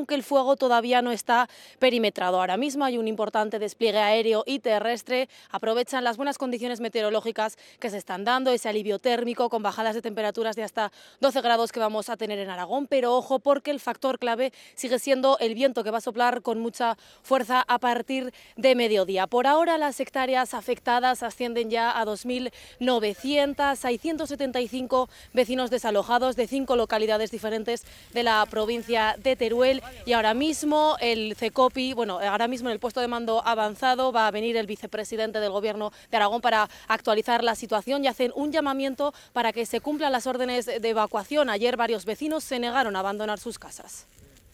aunque el fuego todavía no está perimetrado. Ahora mismo hay un importante despliegue aéreo y terrestre. Aprovechan las buenas condiciones meteorológicas que se están dando, ese alivio térmico con bajadas de temperaturas de hasta 12 grados que vamos a tener en Aragón, pero ojo porque el factor clave sigue siendo el viento, que va a soplar con mucha fuerza a partir de mediodía. Por ahora las hectáreas afectadas ascienden ya a 2.900, hay 175 vecinos desalojados de 5 localidades diferentes de la provincia de Teruel, y ahora mismo el CECOPI, ahora mismo en el puesto de mando avanzado va a venir el vicepresidente del Gobierno de Aragón para actualizar la situación y hacen un llamamiento para que se cumplan las órdenes de evacuación. Ayer varios vecinos se negaron a abandonar sus casas.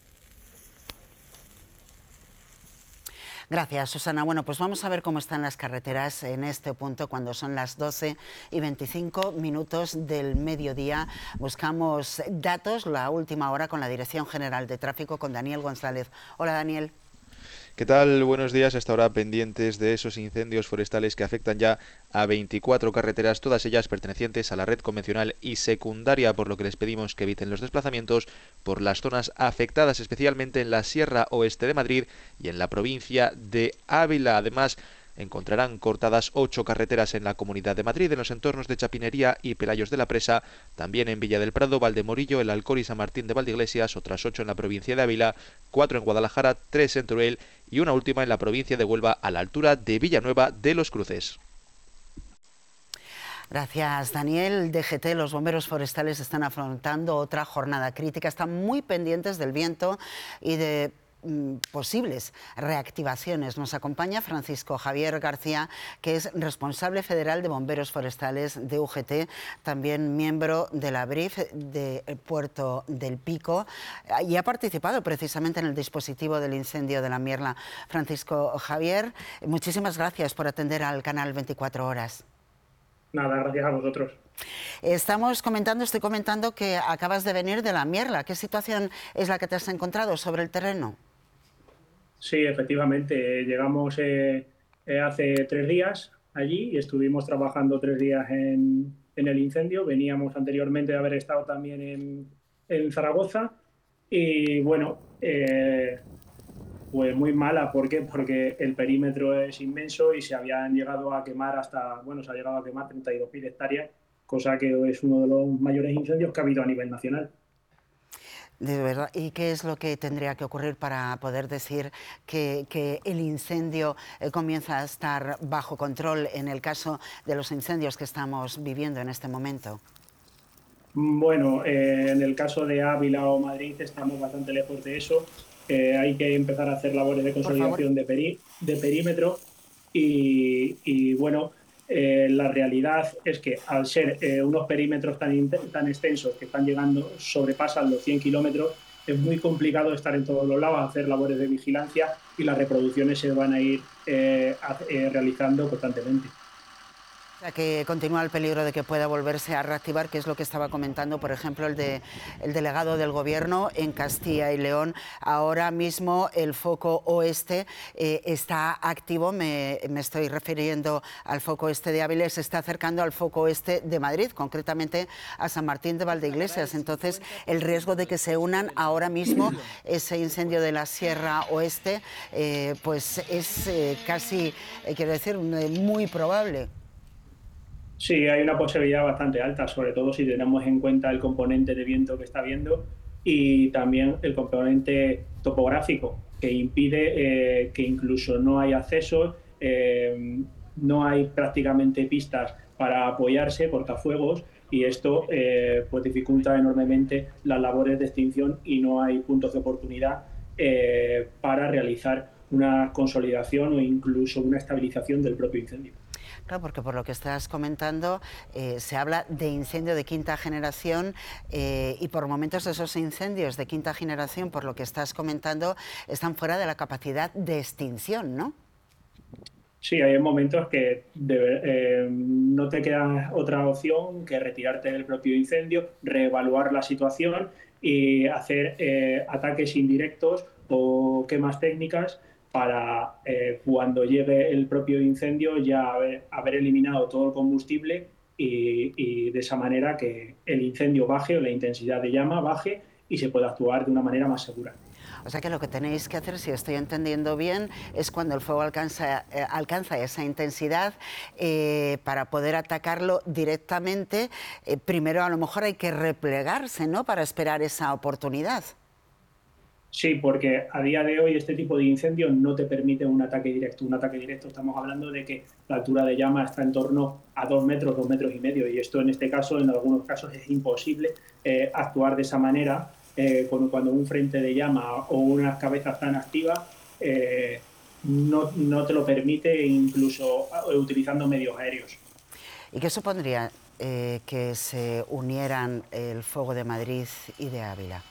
Gracias, Susana. Bueno, pues vamos a ver cómo están las carreteras en este punto cuando son las 12:25 del mediodía. Buscamos datos, la última hora, con la Dirección General de Tráfico, con Daniel González. Hola, Daniel. ¿Qué tal? Buenos días. Hasta ahora pendientes de esos incendios forestales que afectan ya a 24 carreteras, todas ellas pertenecientes a la red convencional y secundaria, por lo que les pedimos que eviten los desplazamientos por las zonas afectadas, especialmente en la Sierra Oeste de Madrid y en la provincia de Ávila. Además, encontrarán cortadas 8 carreteras en la Comunidad de Madrid, en los entornos de Chapinería y Pelayos de la Presa, también en Villa del Prado, Valdemorillo, El Alcor y San Martín de Valdeiglesias, otras 8 en la provincia de Ávila, 4 en Guadalajara, 3 en Teruel y una última en la provincia de Huelva, a la altura de Villanueva de los Cruces. Gracias, Daniel. DGT, los bomberos forestales están afrontando otra jornada crítica. Están muy pendientes del viento y de posibles reactivaciones. Nos acompaña Francisco Javier García, que es responsable federal de bomberos forestales de UGT, también miembro de la BRIF de Puerto del Pico, y ha participado precisamente en el dispositivo del incendio de la Mierla. Francisco Javier, muchísimas gracias por atender al canal 24 Horas. Nada, gracias a vosotros. Estoy comentando que acabas de venir de la Mierla. ¿Qué situación es la que te has encontrado sobre el terreno? Sí, efectivamente. Llegamos hace 3 días allí y estuvimos trabajando 3 días en el incendio. Veníamos anteriormente de haber estado también en Zaragoza y bueno, pues muy mala. ¿Por qué? Porque el perímetro es inmenso y se habían llegado a quemar se ha llegado a quemar 32.000 hectáreas, cosa que es uno de los mayores incendios que ha habido a nivel nacional. De verdad. ¿Y qué es lo que tendría que ocurrir para poder decir que el incendio comienza a estar bajo control en el caso de los incendios que estamos viviendo en este momento? Bueno, en el caso de Ávila o Madrid estamos bastante lejos de eso. Hay que empezar a hacer labores de consolidación de perímetro y bueno, la realidad es que al ser unos perímetros tan extensos que sobrepasan los 100 kilómetros, es muy complicado estar en todos los lados, hacer labores de vigilancia y las reproducciones se van a ir realizando constantemente. O sea, que continúa el peligro de que pueda volverse a reactivar, que es lo que estaba comentando, por ejemplo, el delegado del Gobierno en Castilla y León. Ahora mismo el foco oeste está activo, me estoy refiriendo al foco este de Ávila, se está acercando al foco oeste de Madrid, concretamente a San Martín de Valdeiglesias. Entonces, el riesgo de que se unan ahora mismo ese incendio de la Sierra Oeste, pues es casi, quiero decir, muy probable. Sí, hay una posibilidad bastante alta, sobre todo si tenemos en cuenta el componente de viento que está habiendo y también el componente topográfico, que impide que incluso no hay accesos, no hay prácticamente pistas para apoyarse, cortafuegos, y esto pues dificulta enormemente las labores de extinción y no hay puntos de oportunidad para realizar una consolidación o incluso una estabilización del propio incendio. Claro, porque por lo que estás comentando se habla de incendio de quinta generación y por momentos esos incendios de quinta generación, por lo que estás comentando, están fuera de la capacidad de extinción, ¿no? Sí, hay momentos que no te queda otra opción que retirarte del propio incendio, reevaluar la situación y hacer ataques indirectos o quemas técnicas para cuando llegue el propio incendio ya haber eliminado todo el combustible y de esa manera que el incendio baje o la intensidad de llama baje y se pueda actuar de una manera más segura. O sea que lo que tenéis que hacer, si estoy entendiendo bien, es cuando el fuego alcanza esa intensidad, para poder atacarlo directamente, primero a lo mejor hay que replegarse, ¿no?, para esperar esa oportunidad. Sí, porque a día de hoy este tipo de incendios no te permite un ataque directo. Un ataque directo, estamos hablando de que la altura de llama está en torno a 2 metros, 2 metros y medio, y esto en este caso, en algunos casos, es imposible actuar de esa manera cuando un frente de llama o unas cabezas tan activas no te lo permite, incluso utilizando medios aéreos. ¿Y qué supondría que se unieran el fuego de Madrid y de Ávila?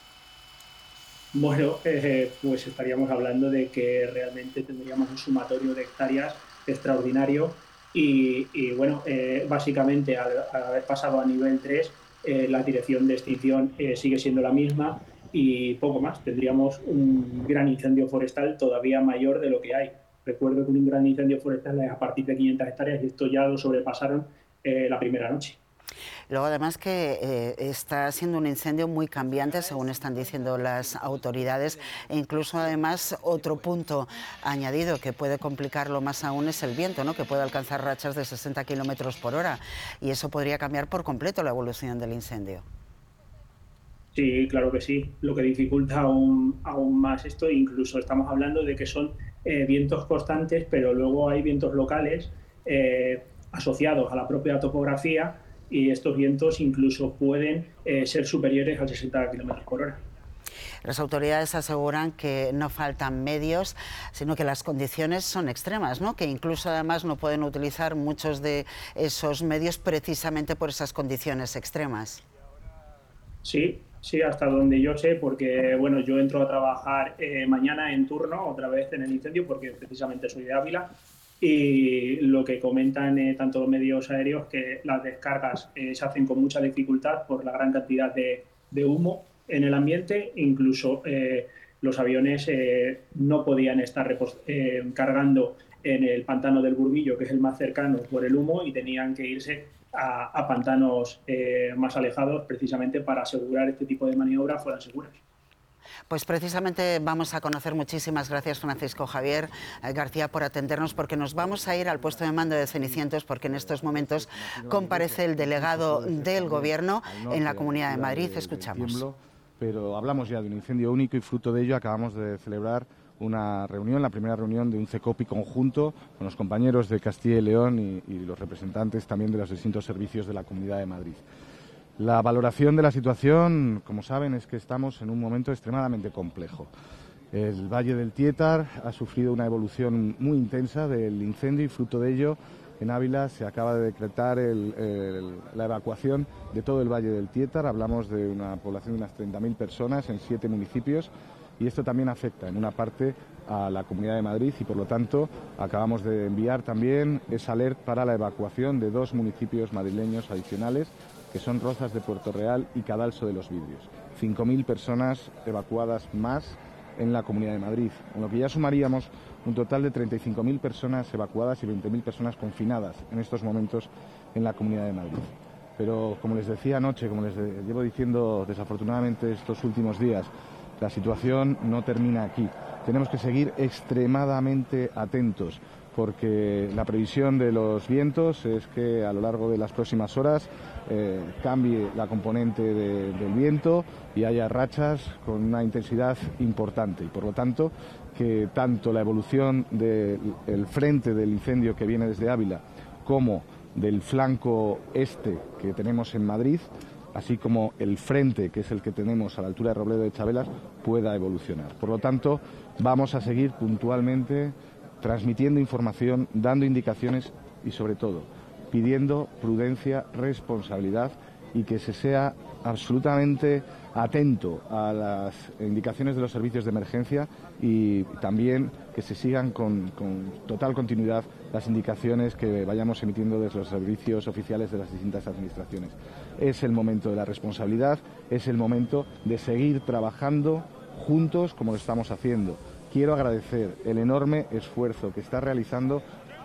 Bueno, pues estaríamos hablando de que realmente tendríamos un sumatorio de hectáreas extraordinario y bueno, básicamente al haber pasado a nivel 3, la dirección de extinción sigue siendo la misma y poco más. Tendríamos un gran incendio forestal todavía mayor de lo que hay. Recuerdo que un gran incendio forestal es a partir de 500 hectáreas y esto ya lo sobrepasaron la primera noche. Luego, además, que está siendo un incendio muy cambiante, según están diciendo las autoridades, e incluso, además, otro punto añadido que puede complicarlo más aún es el viento, ¿no?, que puede alcanzar rachas de 60 kilómetros por hora, y eso podría cambiar por completo la evolución del incendio. Sí, claro que sí. Lo que dificulta aún más esto, incluso estamos hablando de que son vientos constantes, pero luego hay vientos locales asociados a la propia topografía y estos vientos incluso pueden ser superiores a 60 kilómetros por hora. Las autoridades aseguran que no faltan medios, sino que las condiciones son extremas, ¿no?, que incluso además no pueden utilizar muchos de esos medios precisamente por esas condiciones extremas. Sí, sí, hasta donde yo sé, porque bueno, yo entro a trabajar mañana en turno, otra vez en el incendio, porque precisamente soy de Ávila, y lo que comentan tanto los medios aéreos, que las descargas se hacen con mucha dificultad por la gran cantidad de humo en el ambiente, incluso los aviones no podían estar cargando en el pantano del Burbillo, que es el más cercano, por el humo, y tenían que irse a pantanos más alejados precisamente para asegurar este tipo de maniobras fueran seguras. Pues precisamente vamos a conocer. Muchísimas gracias, Francisco Javier García, por atendernos, porque nos vamos a ir al puesto de mando de Cenicientos, porque en estos momentos comparece el delegado del Gobierno en la Comunidad de Madrid. Escuchamos. Pero hablamos ya de un incendio único y fruto de ello acabamos de celebrar una reunión, la primera reunión de un CECOPI conjunto con los compañeros de Castilla y León y los representantes también de los distintos servicios de la Comunidad de Madrid. La valoración de la situación, como saben, es que estamos en un momento extremadamente complejo. El Valle del Tietar ha sufrido una evolución muy intensa del incendio y fruto de ello en Ávila se acaba de decretar la evacuación de todo el Valle del Tietar. Hablamos de una población de unas 30.000 personas en 7 municipios y esto también afecta en una parte a la Comunidad de Madrid y por lo tanto acabamos de enviar también esa alerta para la evacuación de 2 municipios madrileños adicionales, que son Rozas de Puerto Real y Cadalso de los Vidrios. 5.000 personas evacuadas más en la Comunidad de Madrid, con lo que ya sumaríamos un total de 35.000 personas evacuadas y 20.000 personas confinadas en estos momentos en la Comunidad de Madrid. Pero como les decía anoche, como les llevo diciendo desafortunadamente estos últimos días, la situación no termina aquí. Tenemos que seguir extremadamente atentos, porque la previsión de los vientos es que a lo largo de las próximas horas cambie la componente del viento y haya rachas con una intensidad importante y por lo tanto que tanto la evolución del frente del incendio que viene desde Ávila como del flanco este que tenemos en Madrid, así como el frente que es el que tenemos a la altura de Robledo de Chabelas, pueda evolucionar. Por lo tanto, vamos a seguir puntualmente transmitiendo información, dando indicaciones y sobre todo pidiendo prudencia, responsabilidad y que se sea absolutamente atento a las indicaciones de los servicios de emergencia y también que se sigan con total continuidad las indicaciones que vayamos emitiendo desde los servicios oficiales de las distintas administraciones. Es el momento de la responsabilidad, es el momento de seguir trabajando juntos como lo estamos haciendo. Quiero agradecer el enorme esfuerzo que está realizando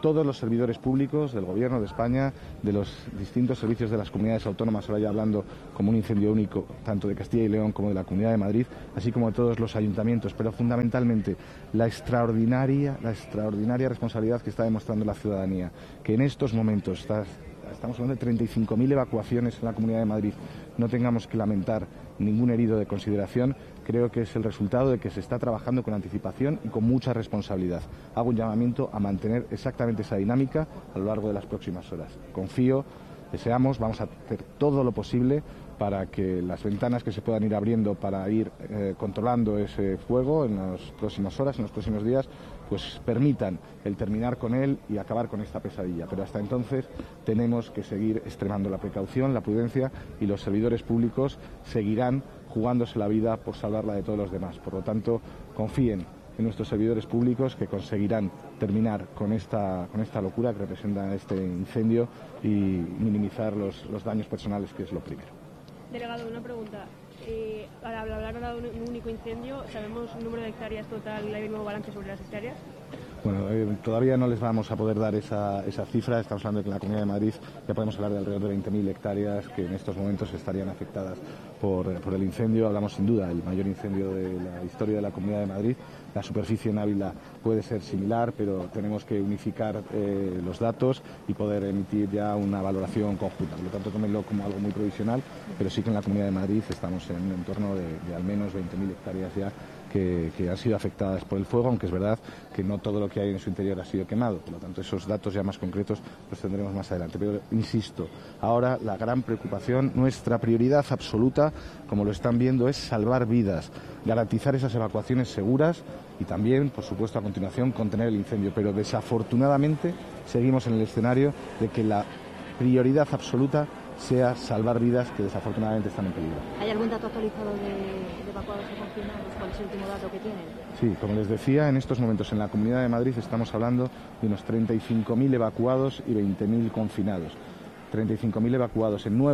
todos los servidores públicos del Gobierno de España, de los distintos servicios de las comunidades autónomas, ahora ya hablando como un incendio único, tanto de Castilla y León como de la Comunidad de Madrid, así como de todos los ayuntamientos, pero fundamentalmente la extraordinaria responsabilidad que está demostrando la ciudadanía, que en estos momentos estamos hablando de 35.000 evacuaciones en la Comunidad de Madrid, no tengamos que lamentar ningún herido de consideración, creo que es el resultado de que se está trabajando con anticipación y con mucha responsabilidad. Hago un llamamiento a mantener exactamente esa dinámica a lo largo de las próximas horas. Confío, deseamos, vamos a hacer todo lo posible para que las ventanas que se puedan ir abriendo para ir controlando ese fuego en las próximas horas, en los próximos días, pues permitan el terminar con él y acabar con esta pesadilla. Pero hasta entonces tenemos que seguir extremando la precaución, la prudencia, y los servidores públicos seguirán jugándose la vida por salvarla de todos los demás. Por lo tanto, confíen en nuestros servidores públicos, que conseguirán terminar con esta locura que representa este incendio y minimizar los daños personales, que es lo primero. Delegado, una pregunta. Para hablar ahora de un único incendio, ¿sabemos el número de hectáreas total? ¿Hay un nuevo balance sobre las hectáreas? Bueno, todavía no les vamos a poder dar esa cifra. Estamos hablando de que en la Comunidad de Madrid ya podemos hablar de alrededor de 20.000 hectáreas que en estos momentos estarían afectadas por el incendio. Hablamos sin duda del mayor incendio de la historia de la Comunidad de Madrid. La superficie en Ávila puede ser similar, pero tenemos que unificar los datos y poder emitir ya una valoración conjunta. Por lo tanto, tómenlo como algo muy provisional, pero sí que en la Comunidad de Madrid estamos en un entorno de al menos 20.000 hectáreas ya que han sido afectadas por el fuego, aunque es verdad que no todo lo que hay en su interior ha sido quemado. Por lo tanto, esos datos ya más concretos los tendremos más adelante. Pero, insisto, ahora la gran preocupación, nuestra prioridad absoluta, como lo están viendo, es salvar vidas, garantizar esas evacuaciones seguras y también, por supuesto, a continuación, contener el incendio. Pero, desafortunadamente, seguimos en el escenario de que la prioridad absoluta sea salvar vidas que desafortunadamente están en peligro. ¿Hay algún dato actualizado de evacuados o confinados? ¿Cuál es el último dato que tienen? Sí, como les decía, en estos momentos en la Comunidad de Madrid estamos hablando de unos 35.000 evacuados y 20.000 confinados. 35.000 evacuados en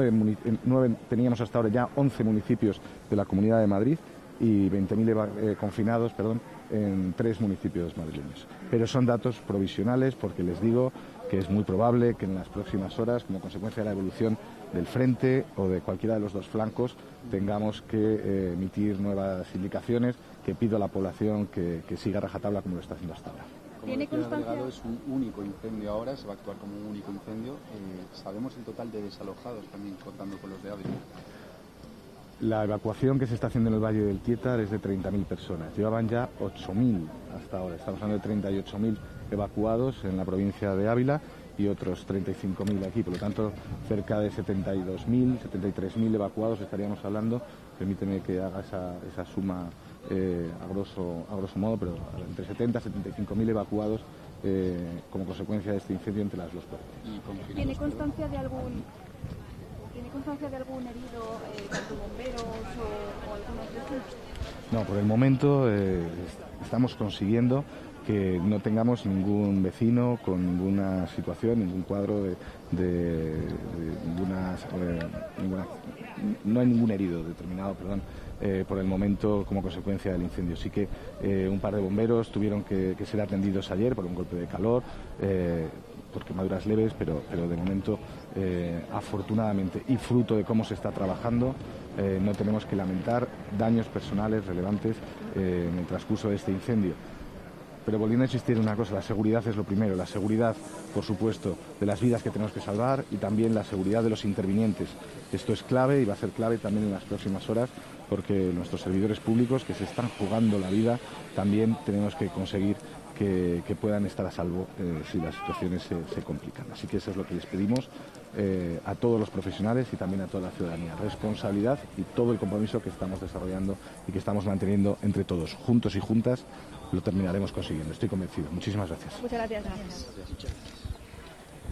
9, teníamos hasta ahora ya 11 municipios de la Comunidad de Madrid y 20.000 confinados, en 3 municipios madrileños. Pero son datos provisionales porque les digo que es muy probable que en las próximas horas, como consecuencia de la evolución del frente o de cualquiera de los dos flancos, tengamos que emitir nuevas indicaciones, que pido a la población que siga rajatabla como lo está haciendo hasta ahora. ¿Tiene constancia? Es un único incendio ahora, se va a actuar como un único incendio. ¿Sabemos el total de desalojados también, contando con los de Ávila? La evacuación que se está haciendo en el Valle del Tietar es de 30.000 personas. Llevaban ya 8.000 hasta ahora. Estamos hablando de 38.000 evacuados en la provincia de Ávila y otros 35.000 aquí. Por lo tanto, cerca de 72.000, 73.000 evacuados estaríamos hablando. Permíteme que haga esa suma a grosso modo, pero entre 70 y 75.000 evacuados como consecuencia de este incendio entre las dos partes. ¿Tiene constancia de algún herido, tanto bomberos o algunos de estos? No, por el momento estamos consiguiendo que no tengamos ningún vecino con ninguna situación, ningún cuadro no hay ningún herido determinado, por el momento como consecuencia del incendio. Sí que un par de bomberos tuvieron que ser atendidos ayer por un golpe de calor, por quemaduras leves, pero de momento, afortunadamente, y fruto de cómo se está trabajando, no tenemos que lamentar daños personales relevantes en el transcurso de este incendio. Pero volviendo a insistir en una cosa, la seguridad es lo primero, la seguridad, por supuesto, de las vidas que tenemos que salvar y también la seguridad de los intervinientes. Esto es clave y va a ser clave también en las próximas horas, porque nuestros servidores públicos que se están jugando la vida también tenemos que conseguir que puedan estar a salvo si las situaciones se complican. Así que eso es lo que les pedimos a todos los profesionales y también a toda la ciudadanía. Responsabilidad y todo el compromiso que estamos desarrollando y que estamos manteniendo entre todos, juntos y juntas, lo terminaremos consiguiendo. Estoy convencido. Muchísimas gracias. Muchas gracias.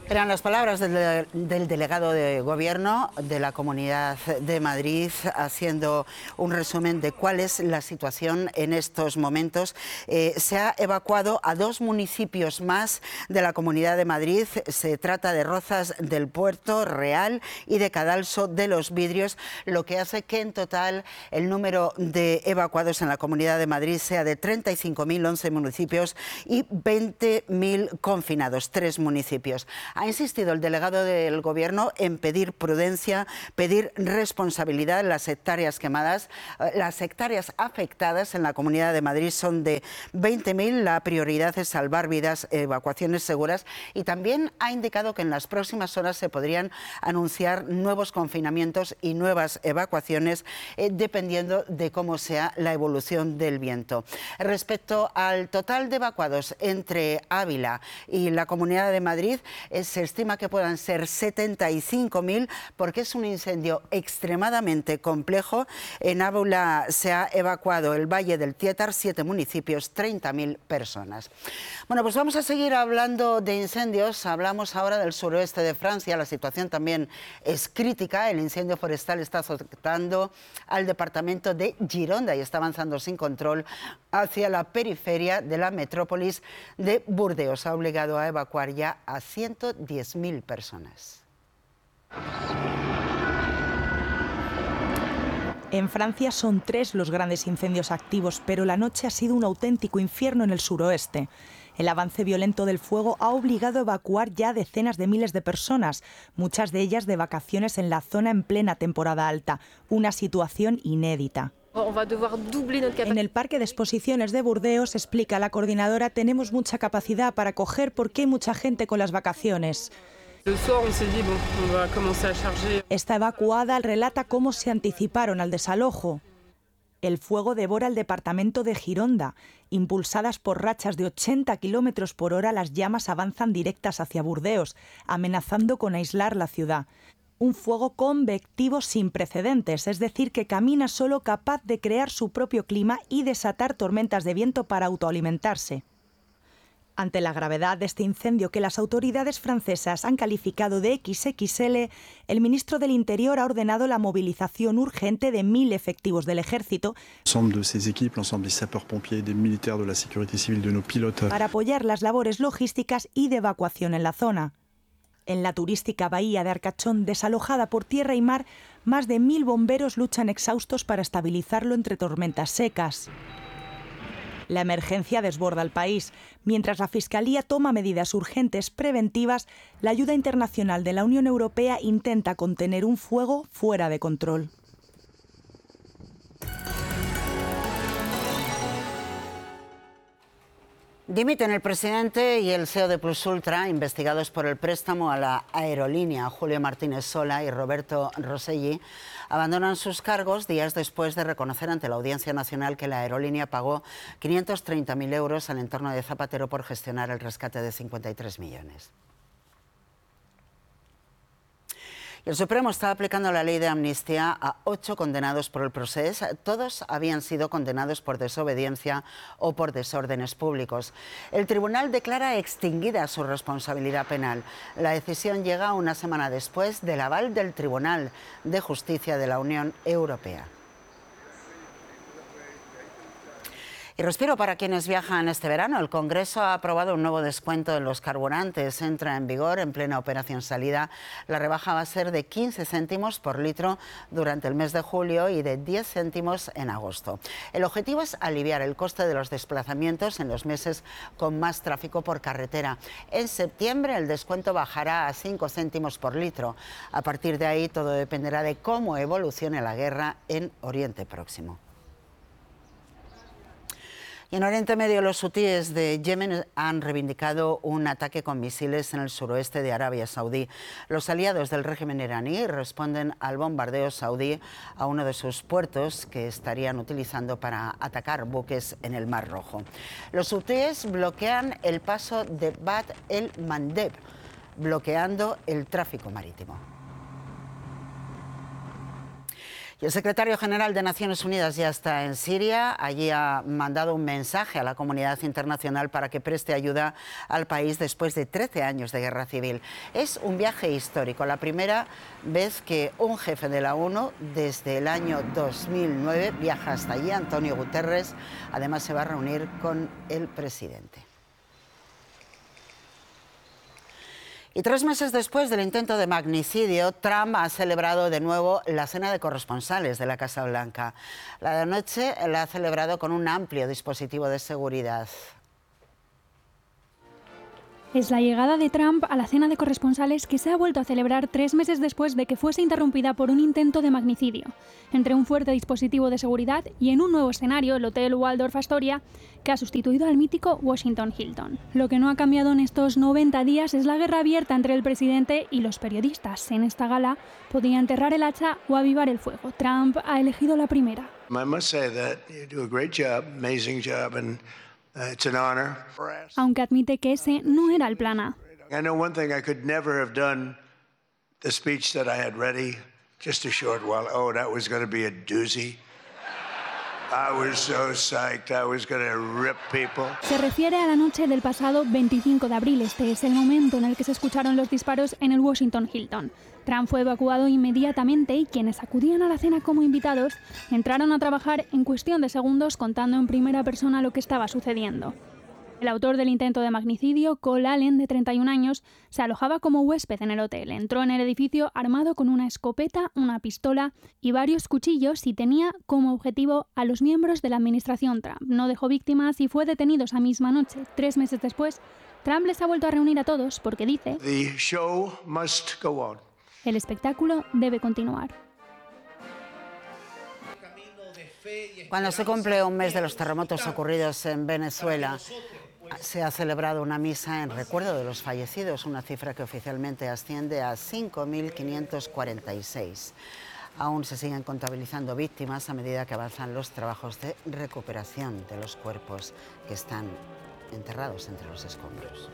Eran las palabras del delegado de Gobierno de la Comunidad de Madrid, haciendo un resumen de cuál es la situación en estos momentos. Se ha evacuado a 2 municipios más de la Comunidad de Madrid. Se trata de Rozas del Puerto Real y de Cadalso de los Vidrios, lo que hace que en total el número de evacuados en la Comunidad de Madrid sea de 35.000, 11 municipios y 20.000 confinados, 3 municipios. Ha insistido el delegado del Gobierno en pedir prudencia, pedir responsabilidad. Las hectáreas quemadas, las hectáreas afectadas en la Comunidad de Madrid son de 20.000. La prioridad es salvar vidas, evacuaciones seguras, y también ha indicado que en las próximas horas se podrían anunciar nuevos confinamientos y nuevas evacuaciones dependiendo de cómo sea la evolución del viento. Respecto al total de evacuados entre Ávila y la Comunidad de Madrid, se estima que puedan ser 75.000 porque es un incendio extremadamente complejo. En Ávila se ha evacuado el Valle del Tietar, 7 municipios, 30.000 personas. Bueno, pues vamos a seguir hablando de incendios. Hablamos ahora del suroeste de Francia. La situación también es crítica. El incendio forestal está afectando al departamento de Gironda y está avanzando sin control hacia la periferia de la metrópolis de Burdeos. Ha obligado a evacuar ya a 110.000 personas. En Francia son 3 los grandes incendios activos, pero la noche ha sido un auténtico infierno en el suroeste. El avance violento del fuego ha obligado a evacuar ya decenas de miles de personas, muchas de ellas de vacaciones en la zona en plena temporada alta, una situación inédita. En el parque de exposiciones de Burdeos, explica la coordinadora, tenemos mucha capacidad para acoger porque hay mucha gente con las vacaciones. Esta evacuada relata cómo se anticiparon al desalojo. El fuego devora el departamento de Gironda. Impulsadas por rachas de 80 km por hora, las llamas avanzan directas hacia Burdeos, amenazando con aislar la ciudad. Un fuego convectivo sin precedentes, es decir, que camina solo, capaz de crear su propio clima y desatar tormentas de viento para autoalimentarse. Ante la gravedad de este incendio, que las autoridades francesas han calificado de XXL, el ministro del Interior ha ordenado la movilización urgente de 1.000 efectivos del ejército para apoyar las labores logísticas y de evacuación en la zona. En la turística bahía de Arcachón, desalojada por tierra y mar, más de 1.000 bomberos luchan exhaustos para estabilizarlo entre tormentas secas. La emergencia desborda el país. Mientras la Fiscalía toma medidas urgentes preventivas, la ayuda internacional de la Unión Europea intenta contener un fuego fuera de control. Dimiten el presidente y el CEO de Plus Ultra, investigados por el préstamo a la aerolínea. Julio Martínez Sola y Roberto Rosselli abandonan sus cargos días después de reconocer ante la Audiencia Nacional que la aerolínea pagó 530.000 euros al entorno de Zapatero por gestionar el rescate de 53 millones. El Supremo está aplicando la ley de amnistía a 8 condenados por el procés. Todos habían sido condenados por desobediencia o por desórdenes públicos. El tribunal declara extinguida su responsabilidad penal. La decisión llega una semana después del aval del Tribunal de Justicia de la Unión Europea. Y respiro para quienes viajan este verano. El Congreso ha aprobado un nuevo descuento en los carburantes. Entra en vigor en plena operación salida. La rebaja va a ser de 15 céntimos por litro durante el mes de julio y de 10 céntimos en agosto. El objetivo es aliviar el coste de los desplazamientos en los meses con más tráfico por carretera. En septiembre el descuento bajará a 5 céntimos por litro. A partir de ahí todo dependerá de cómo evolucione la guerra en Oriente Próximo. Y en Oriente Medio, los hutíes de Yemen han reivindicado un ataque con misiles en el suroeste de Arabia Saudí. Los aliados del régimen iraní responden al bombardeo saudí a uno de sus puertos que estarían utilizando para atacar buques en el Mar Rojo. Los hutíes bloquean el paso de Bab el-Mandeb, bloqueando el tráfico marítimo. Y el secretario general de Naciones Unidas ya está en Siria. Allí ha mandado un mensaje a la comunidad internacional para que preste ayuda al país después de 13 años de guerra civil. Es un viaje histórico, la primera vez que un jefe de la ONU desde el año 2009 viaja hasta allí. Antonio Guterres además se va a reunir con el presidente. Y 3 meses después del intento de magnicidio, Trump ha celebrado de nuevo la cena de corresponsales de la Casa Blanca. La de anoche la ha celebrado con un amplio dispositivo de seguridad. Es la llegada de Trump a la cena de corresponsales que se ha vuelto a celebrar 3 meses después de que fuese interrumpida por un intento de magnicidio. Entre un fuerte dispositivo de seguridad y en un nuevo escenario, el Hotel Waldorf Astoria, que ha sustituido al mítico Washington Hilton. Lo que no ha cambiado en estos 90 días es la guerra abierta entre el presidente y los periodistas. En esta gala podía enterrar el hacha o avivar el fuego. Trump ha elegido la primera. I must say that you do a great job, amazing job, and it's an honor. Aunque admite que ese no era el plan A. I know one thing, I could never have done the speech that I had ready just a short while. Oh, that was going to be a doozy. I was so psyched, I was going to rip people. Se refiere a la noche del pasado 25 de abril. Este es el momento en el que se escucharon los disparos en el Washington Hilton. Trump fue evacuado inmediatamente y quienes acudían a la cena como invitados entraron a trabajar en cuestión de segundos contando en primera persona lo que estaba sucediendo. El autor del intento de magnicidio, Cole Allen, de 31 años, se alojaba como huésped en el hotel. Entró en el edificio armado con una escopeta, una pistola y varios cuchillos y tenía como objetivo a los miembros de la administración Trump. No dejó víctimas y fue detenido esa misma noche. 3 meses después, Trump les ha vuelto a reunir a todos porque dice: The show must go on. El espectáculo debe continuar. Cuando se cumple un mes de los terremotos ocurridos en Venezuela, se ha celebrado una misa en recuerdo de los fallecidos, una cifra que oficialmente asciende a 5.546. Aún se siguen contabilizando víctimas a medida que avanzan los trabajos de recuperación de los cuerpos que están enterrados entre los escombros.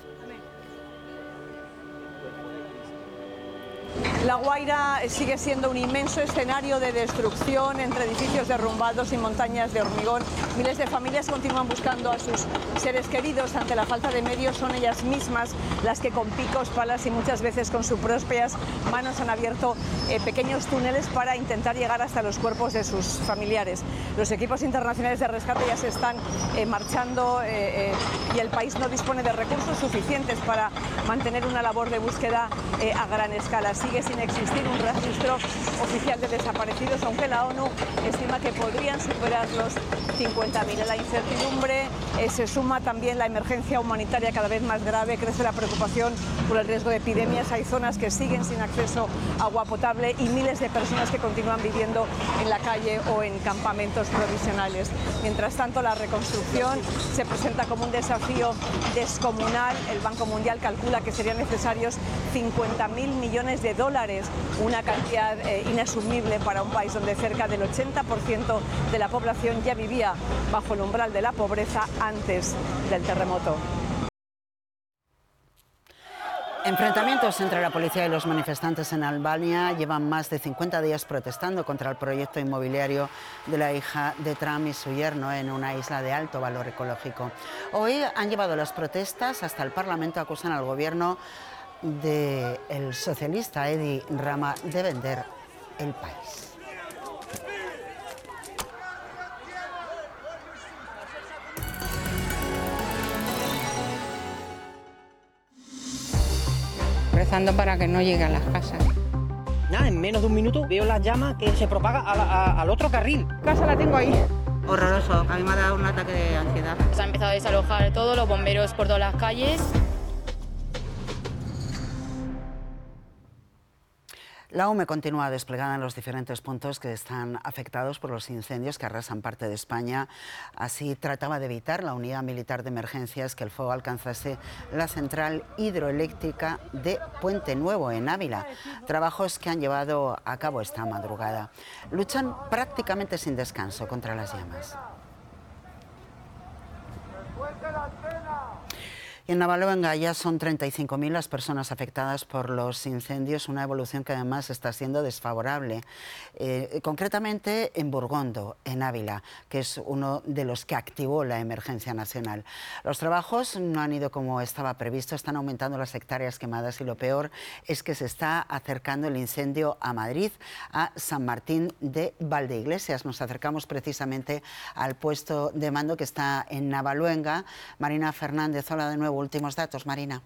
La Guaira sigue siendo un inmenso escenario de destrucción entre edificios derrumbados y montañas de hormigón. Miles de familias continúan buscando a sus seres queridos. Ante la falta de medios son ellas mismas las que con picos, palas y muchas veces con sus propias manos han abierto pequeños túneles para intentar llegar hasta los cuerpos de sus familiares. Los equipos internacionales de rescate ya se están marchando y el país no dispone de recursos suficientes para mantener una labor de búsqueda a gran escala. Sigue sin existir un registro oficial de desaparecidos, aunque la ONU estima que podrían superar los 50.000. En la incertidumbre se suma también la emergencia humanitaria cada vez más grave, crece la preocupación por el riesgo de epidemias, hay zonas que siguen sin acceso a agua potable y miles de personas que continúan viviendo en la calle o en campamentos provisionales. Mientras tanto, la reconstrucción se presenta como un desafío descomunal. El Banco Mundial calcula que serían necesarios 50.000 millones de dólares, una cantidad inasumible para un país donde cerca del 80% de la población ya vivía bajo el umbral de la pobreza antes del terremoto. Enfrentamientos entre la policía y los manifestantes en Albania llevan más de 50 días protestando contra el proyecto inmobiliario de la hija de Trump y su yerno en una isla de alto valor ecológico. Hoy han llevado las protestas hasta el Parlamento, acusan al gobierno del socialista Edi Rama de vender el país. Rezando para que no llegue a las casas. Nada, en menos de un minuto veo la llama que se propaga al otro carril. Casa la tengo ahí. Horroroso, a mí me ha dado un ataque de ansiedad. Se ha empezado a desalojar todo, los bomberos por todas las calles. La UME continúa desplegada en los diferentes puntos que están afectados por los incendios que arrasan parte de España. Así trataba de evitar la unidad militar de emergencias que el fuego alcanzase la central hidroeléctrica de Puente Nuevo, en Ávila. Trabajos que han llevado a cabo esta madrugada. Luchan prácticamente sin descanso contra las llamas. Y En Navaluenga ya son 35.000 las personas afectadas por los incendios, una evolución que además está siendo desfavorable. Concretamente en Burgondo, en Ávila, que es uno de los que activó la emergencia nacional. Los trabajos no han ido como estaba previsto, están aumentando las hectáreas quemadas y lo peor es que se está acercando el incendio a Madrid, a San Martín de Valdeiglesias. Nos acercamos precisamente al puesto de mando que está en Navaluenga. Marina Fernández, hola de nuevo. Últimos datos, Marina.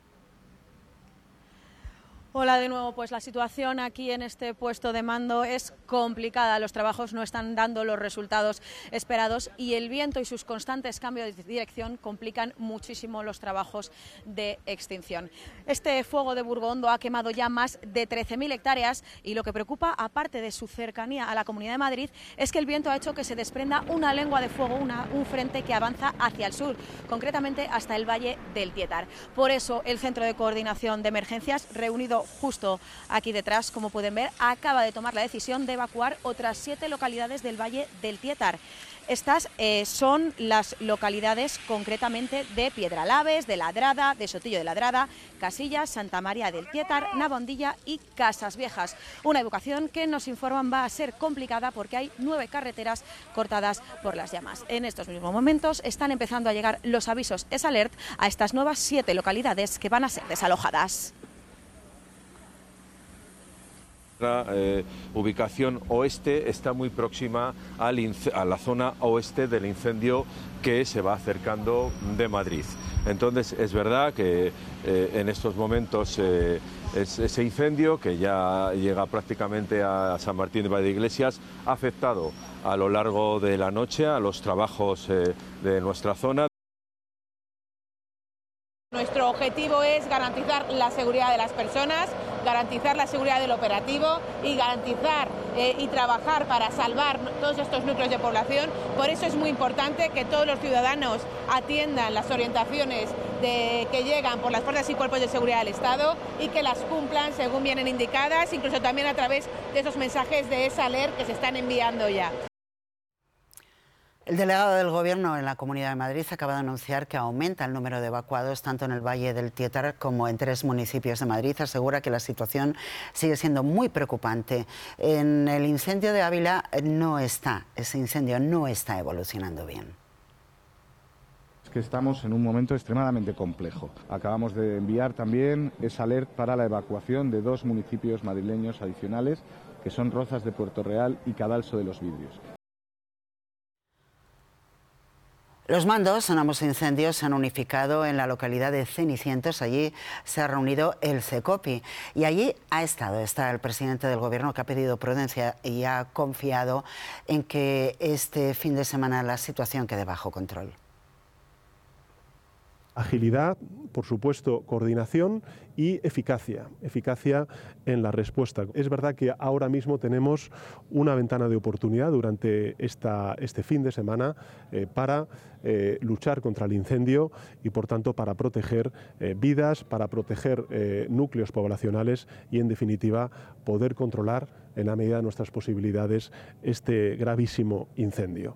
Hola de nuevo, pues la situación aquí en este puesto de mando es complicada, los trabajos no están dando los resultados esperados y el viento y sus constantes cambios de dirección complican muchísimo los trabajos de extinción. Este fuego de Burgondo ha quemado ya más de 13.000 hectáreas y lo que preocupa, aparte de su cercanía a la Comunidad de Madrid, es que el viento ha hecho que se desprenda una lengua de fuego, un frente que avanza hacia el sur, concretamente hasta el Valle del Tietar. Por eso el Centro de Coordinación de Emergencias, reunido justo aquí detrás, como pueden ver, acaba de tomar la decisión de evacuar otras 7 localidades del Valle del Tietar. Estas son las localidades concretamente de Piedralaves, de Ladrada, de Sotillo de Ladrada, Casillas, Santa María del Tietar, Navondilla y Casas Viejas. Una evacuación que nos informan va a ser complicada porque hay 9 carreteras cortadas por las llamas. En estos mismos momentos están empezando a llegar los avisos S-Alert a estas nuevas 7 localidades que van a ser desalojadas. La ubicación oeste está muy próxima a la zona oeste del incendio que se va acercando de Madrid. Entonces es verdad que en estos momentos ese incendio, que ya llega prácticamente a San Martín de Valdeiglesias, ha afectado a lo largo de la noche a los trabajos de nuestra zona. Nuestro objetivo es garantizar la seguridad de las personas, garantizar la seguridad del operativo y garantizar y trabajar para salvar todos estos núcleos de población. Por eso es muy importante que todos los ciudadanos atiendan las orientaciones que llegan por las fuerzas y cuerpos de seguridad del Estado y que las cumplan según vienen indicadas, incluso también a través de esos mensajes de S-Alert que se están enviando ya. El delegado del Gobierno en la Comunidad de Madrid acaba de anunciar que aumenta el número de evacuados tanto en el Valle del Tietar como en 3 municipios de Madrid. Asegura que la situación sigue siendo muy preocupante. En el incendio de Ávila ese incendio no está evolucionando bien. Que estamos en un momento extremadamente complejo. Acabamos de enviar también S-Alert para la evacuación de 2 municipios madrileños adicionales, que son Rozas de Puerto Real y Cadalso de los Vidrios. Los mandos en ambos incendios se han unificado en la localidad de Cenicientos. Allí se ha reunido el CECOPI y allí está el presidente del Gobierno, que ha pedido prudencia y ha confiado en que este fin de semana la situación quede bajo control. Agilidad, por supuesto, coordinación y eficacia en la respuesta. Es verdad que ahora mismo tenemos una ventana de oportunidad durante este fin de semana para luchar contra el incendio y, por tanto, para proteger vidas, para proteger núcleos poblacionales y, en definitiva, poder controlar, en la medida de nuestras posibilidades, este gravísimo incendio.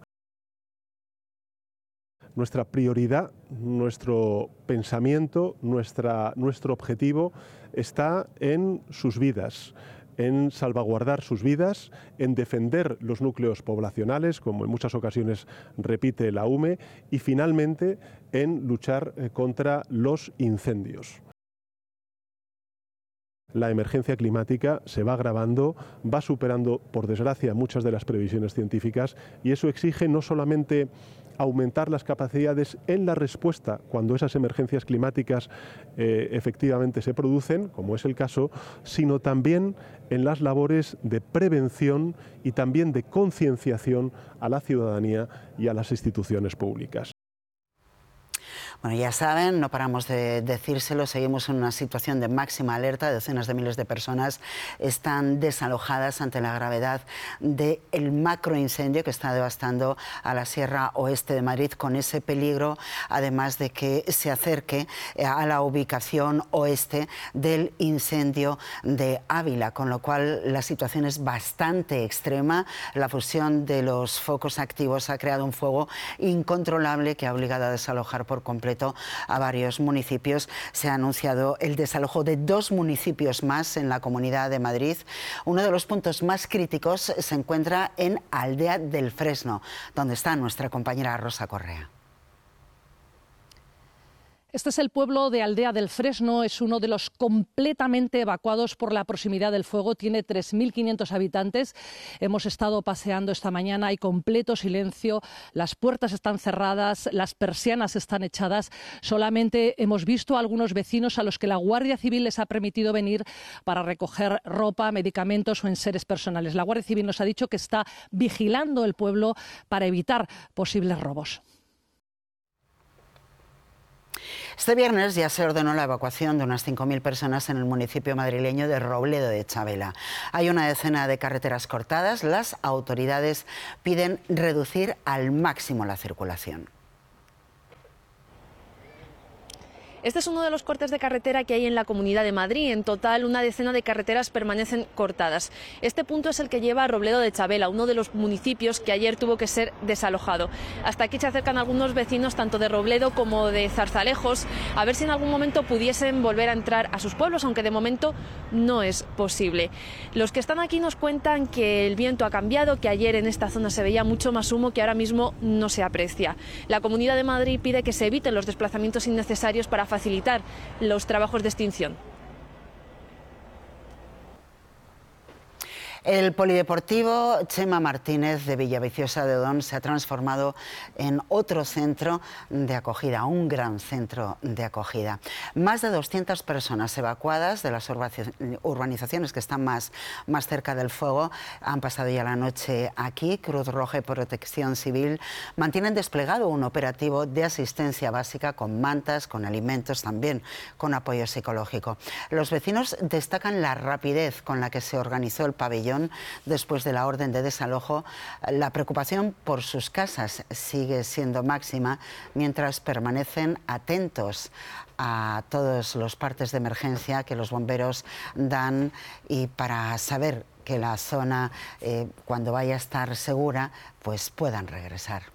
Nuestra prioridad, nuestro pensamiento, nuestro objetivo está en sus vidas, en salvaguardar sus vidas, en defender los núcleos poblacionales, como en muchas ocasiones repite la UME, y finalmente en luchar contra los incendios. La emergencia climática se va agravando, va superando, por desgracia, muchas de las previsiones científicas, y eso exige no solamente aumentar las capacidades en la respuesta cuando esas emergencias climáticas efectivamente se producen, como es el caso, sino también en las labores de prevención y también de concienciación a la ciudadanía y a las instituciones públicas. Bueno, ya saben, no paramos de decírselo, seguimos en una situación de máxima alerta. Decenas de miles de personas están desalojadas ante la gravedad del macroincendio que está devastando a la Sierra Oeste de Madrid, con ese peligro, además de que se acerque a la ubicación oeste del incendio de Ávila, con lo cual la situación es bastante extrema. La fusión de los focos activos ha creado un fuego incontrolable que ha obligado a desalojar por completo completo a varios municipios. Se ha anunciado el desalojo de 2 municipios más en la Comunidad de Madrid. Uno de los puntos más críticos se encuentra en Aldea del Fresno, donde está nuestra compañera Rosa Correa. Este es el pueblo de Aldea del Fresno, es uno de los completamente evacuados por la proximidad del fuego, tiene 3.500 habitantes. Hemos estado paseando esta mañana, hay completo silencio, las puertas están cerradas, las persianas están echadas. Solamente hemos visto a algunos vecinos a los que la Guardia Civil les ha permitido venir para recoger ropa, medicamentos o enseres personales. La Guardia Civil nos ha dicho que está vigilando el pueblo para evitar posibles robos. Este viernes ya se ordenó la evacuación de unas 5.000 personas en el municipio madrileño de Robledo de Chabela. Hay una decena de carreteras cortadas. Las autoridades piden reducir al máximo la circulación. Este es uno de los cortes de carretera que hay en la Comunidad de Madrid. En total, una decena de carreteras permanecen cortadas. Este punto es el que lleva a Robledo de Chabela, uno de los municipios que ayer tuvo que ser desalojado. Hasta aquí se acercan algunos vecinos, tanto de Robledo como de Zarzalejos, a ver si en algún momento pudiesen volver a entrar a sus pueblos, aunque de momento no es posible. Los que están aquí nos cuentan que el viento ha cambiado, que ayer en esta zona se veía mucho más humo, que ahora mismo no se aprecia. La Comunidad de Madrid pide que se eviten los desplazamientos innecesarios para facilitar los trabajos de extinción. El polideportivo Chema Martínez de Villaviciosa de Odón se ha transformado en otro centro de acogida, un gran centro de acogida. Más de 200 personas evacuadas de las urbanizaciones que están más cerca del fuego han pasado ya la noche aquí. Cruz Roja y Protección Civil mantienen desplegado un operativo de asistencia básica con mantas, con alimentos, también con apoyo psicológico. Los vecinos destacan la rapidez con la que se organizó el pabellón después de la orden de desalojo. La preocupación por sus casas sigue siendo máxima, mientras permanecen atentos a todos los partes de emergencia que los bomberos dan y para saber que la zona, cuando vaya a estar segura, pues puedan regresar.